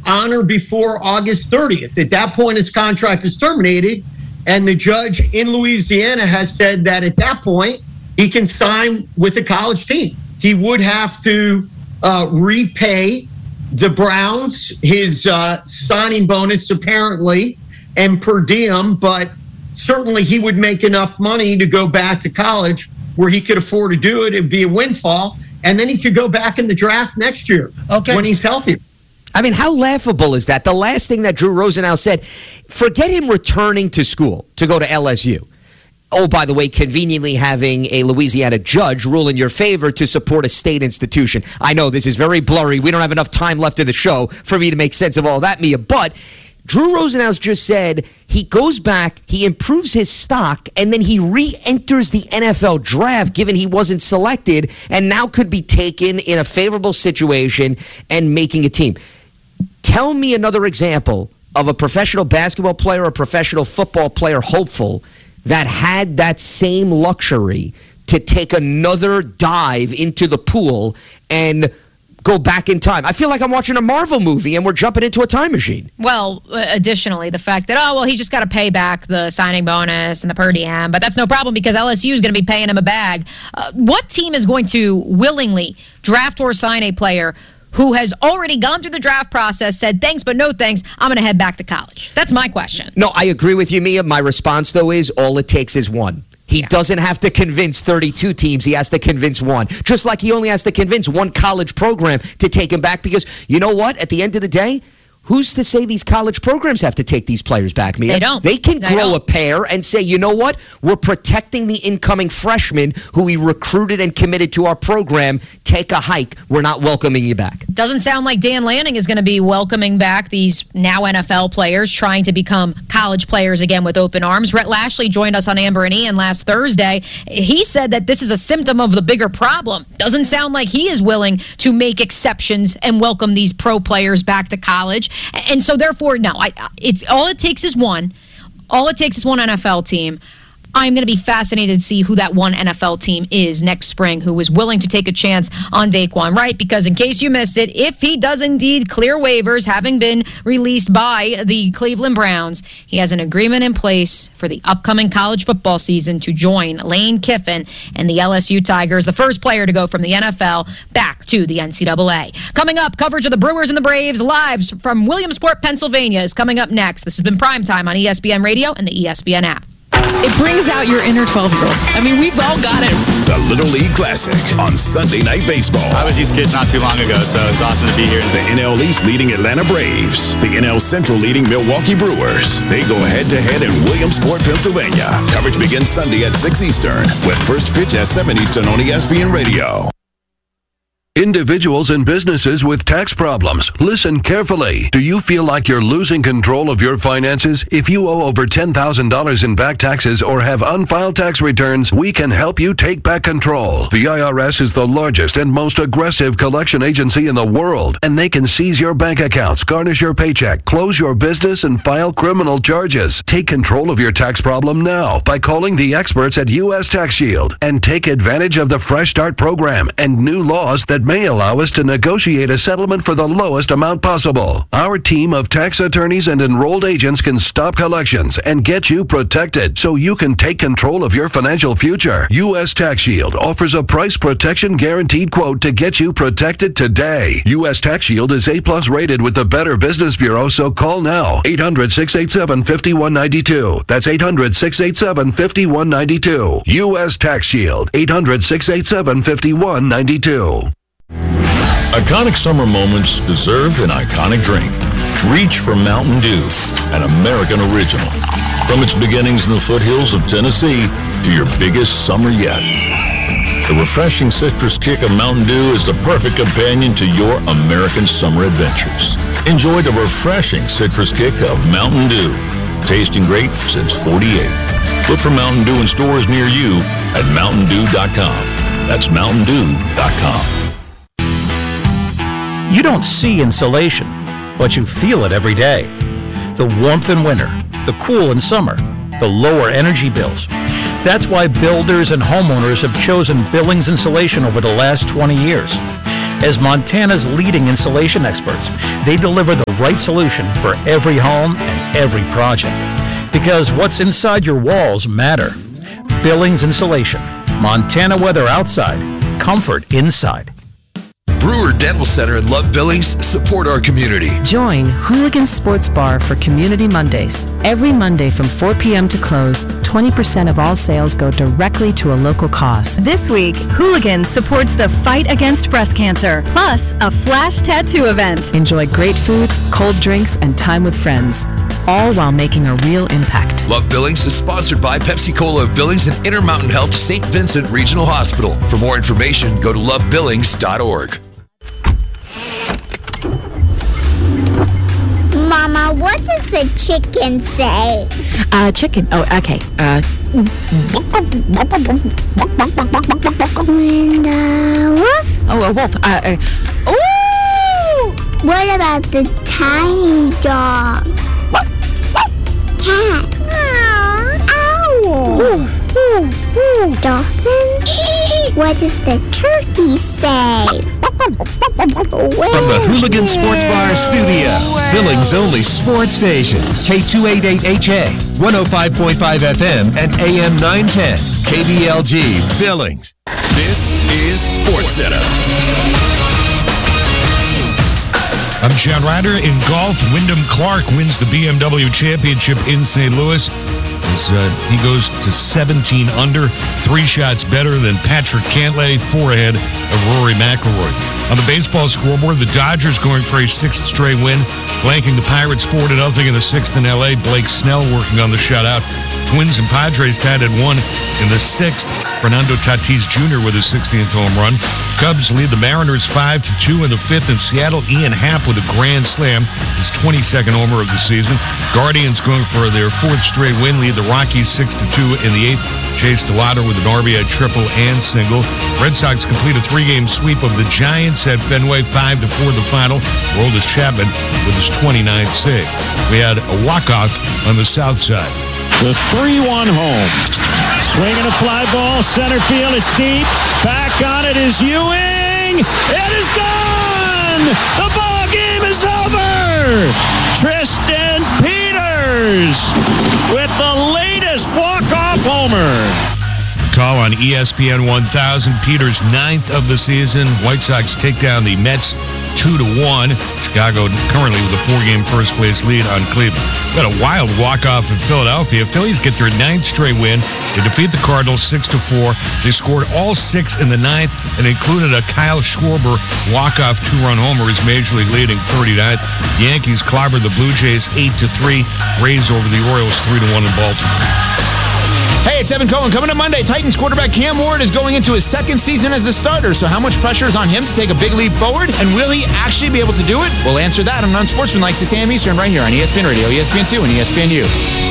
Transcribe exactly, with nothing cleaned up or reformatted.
on or before August thirtieth. At that point, his contract is terminated, and the judge in Louisiana has said that at that point, he can sign with a college team. He would have to uh, repay the Browns his uh, signing bonus, apparently, and per diem, but certainly he would make enough money to go back to college where he could afford to do it. It'd be a windfall, and then he could go back in the draft next year okay. when he's healthy. I mean, how laughable is that? The last thing that Drew Rosenhaus said, forget him returning to school to go to L S U. Oh, by the way, conveniently having a Louisiana judge rule in your favor to support a state institution. I know this is very blurry. We don't have enough time left in the show for me to make sense of all that, Mia. But Drew Rosenhaus just said he goes back, he improves his stock, and then he re-enters the N F L draft, given he wasn't selected, and now could be taken in a favorable situation and making a team. Tell me another example of a professional basketball player or professional football player hopeful that had that same luxury to take another dive into the pool and go back in time. I feel like I'm watching a Marvel movie and we're jumping into a time machine. Well, additionally, the fact that, oh, well, he just got to pay back the signing bonus and the per diem, but that's no problem because L S U is going to be paying him a bag. Uh, what team is going to willingly draft or sign a player who has already gone through the draft process, said thanks but no thanks, I'm going to head back to college? That's my question. No, I agree with you, Mia. My response, though, is all it takes is one. He yeah. doesn't have to convince thirty-two teams. He has to convince one. Just like he only has to convince one college program to take him back because, you know what? At the end of the day, who's to say these college programs have to take these players back, Mia? They don't. They can they grow don't. a pair and say, you know what? We're protecting the incoming freshman who we recruited and committed to our program. Take a hike. We're not welcoming you back. Doesn't sound like Dan Lanning is going to be welcoming back these now N F L players trying to become college players again with open arms. Rhett Lashley joined us on Amber and Ian last Thursday. He said that this is a symptom of the bigger problem. Doesn't sound like he is willing to make exceptions and welcome these pro players back to college. And so, therefore, no, I, it's all it takes is one. All it takes is one N F L team. I'm going to be fascinated to see who that one N F L team is next spring who is willing to take a chance on Daquan Wright, because in case you missed it, if he does indeed clear waivers, having been released by the Cleveland Browns, he has an agreement in place for the upcoming college football season to join Lane Kiffin and the L S U Tigers, the first player to go from the N F L back to the N C double A. Coming up, coverage of the Brewers and the Braves live from Williamsport, Pennsylvania is coming up next. This has been Primetime on E S P N Radio and the E S P N app. It brings out your inner twelve-year-old. I mean, we've all got it. The Little League Classic on Sunday Night Baseball. I was these kids not too long ago, so it's awesome to be here. The N L East leading Atlanta Braves. The N L Central leading Milwaukee Brewers. They go head-to-head in Williamsport, Pennsylvania. Coverage begins Sunday at six Eastern, with first pitch at seven Eastern on E S P N Radio. Individuals and businesses with tax problems, listen carefully. Do you feel like you're losing control of your finances? If you owe over ten thousand dollars in back taxes or have unfiled tax returns, we can help you take back control. The I R S is the largest and most aggressive collection agency in the world, and they can seize your bank accounts, garnish your paycheck, close your business, and file criminal charges. Take control of your tax problem now by calling the experts at U S Tax Shield and take advantage of the Fresh Start program and new laws that may allow us to negotiate a settlement for the lowest amount possible. Our team of tax attorneys and enrolled agents can stop collections and get you protected so you can take control of your financial future. U S Tax Shield offers a price protection guaranteed quote to get you protected today. U S Tax Shield is A plus rated with the Better Business Bureau, so call now. eight hundred, six eight seven, five one nine two. That's eight hundred, six eight seven, five one nine two. U S Tax Shield. eight hundred, six eight seven, five one nine two. Iconic summer moments deserve an iconic drink. Reach for Mountain Dew, an American original. From its beginnings in the foothills of Tennessee to your biggest summer yet. The refreshing citrus kick of Mountain Dew is the perfect companion to your American summer adventures. Enjoy the refreshing citrus kick of Mountain Dew. Tasting great since forty-eight. Look for Mountain Dew in stores near you at mountain dew dot com. That's mountain dew dot com. You don't see insulation, but you feel it every day. The warmth in winter, the cool in summer, the lower energy bills. That's why builders and homeowners have chosen Billings Insulation over the last twenty years. As Montana's leading insulation experts, they deliver the right solution for every home and every project. Because what's inside your walls matter. Billings Insulation. Montana weather outside, comfort inside. Brewer Dental Center and Love Billings support our community. Join Hooligan Sports Bar for Community Mondays. Every Monday from four p.m. to close, twenty percent of all sales go directly to a local cause. This week, Hooligan supports the fight against breast cancer, plus a flash tattoo event. Enjoy great food, cold drinks, and time with friends, all while making a real impact. Love Billings is sponsored by Pepsi-Cola of Billings and Intermountain Health Saint Vincent Regional Hospital. For more information, go to love billings dot org. Mama, what does the chicken say? Uh, chicken. Oh, okay. Uh. And uh, wolf? Oh, a wolf. Uh, uh. Ooh! What about the tiny dog? Cat? Owl? Ooh, ooh, ooh. Dolphin? What does the turkey say? From the Hooligan Sports Bar studio, Billings' only sports station, K two eighty-eight H A, one oh five point five F M, and A M nine ten, K B L G, Billings. This is SportsCenter. I'm Chad Ryder. In golf, Wyndham Clark wins the B M W Championship in Saint Louis. As, uh, he goes to seventeen under, three shots better than Patrick Cantlay, four ahead of Rory McIlroy. On the baseball scoreboard, the Dodgers going for a sixth straight win, blanking the Pirates four to nothing in the sixth in L A. Blake Snell working on the shutout. Twins and Padres tied at one in the sixth. Fernando Tatis Junior with his sixteenth home run. Cubs lead the Mariners five to two in the fifth. In Seattle, Ian Happ with a grand slam, his twenty-second homer of the season. Guardians going for their fourth straight win, lead the Rockies six to two in the eighth. Chase Delauder with an R B I triple and single. Red Sox complete a three-game sweep of the Giants at Fenway, five to four the final. Aroldis Chapman with his twenty-ninth save. We had a walk-off on the south side. The three one home. Swinging a fly ball, center field, it's deep. Back on it is Ewing. It is gone! The ball game is over! Tristan Peters with the latest walk-off homer. Call on E S P N one thousand. Peters' ninth of the season. White Sox take down the Mets two to one. Chicago currently with a four-game first-place lead on Cleveland. Got a wild walk-off in Philadelphia. Phillies get their ninth straight win. They defeat the Cardinals six to four. They scored all six in the ninth and included a Kyle Schwarber walk-off two-run homer, his Major League leading thirty-ninth. Yankees clobbered the Blue Jays eight to three. Rays over the Orioles three to one in Baltimore. Hey, it's Evan Cohen. Coming up Monday, Titans quarterback Cam Ward is going into his second season as a starter. So how much pressure is on him to take a big leap forward? And will he actually be able to do it? We'll answer that on Unsportsmanlike, six a.m. Eastern, right here on E S P N Radio, E S P N two, and E S P N U.